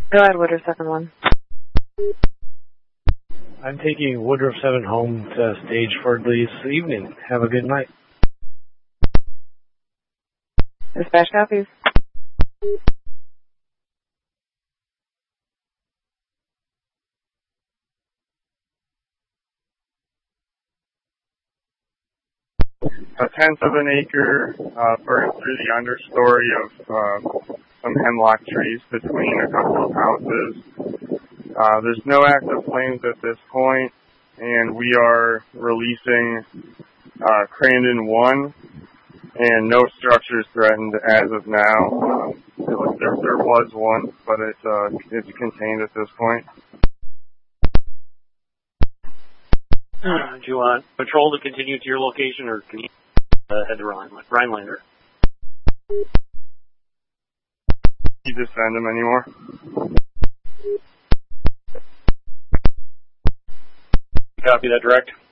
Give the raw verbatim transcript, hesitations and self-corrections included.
Go ahead, Woodruff seven one. I'm taking Woodruff seven home to stage for this evening. Have a good night. Dispatch copies. A tenth of an acre uh, burned through the understory of uh, some hemlock trees between a couple of houses. Uh, there's no active flames at this point, and we are releasing uh, Crandon one, and no structures threatened as of now. Um, there, there was one, but it's, uh, it's contained at this point. Do you want patrol to continue to your location, or can you uh, head to Rhine, Rhinelander? You just send them anymore? Copy that direct.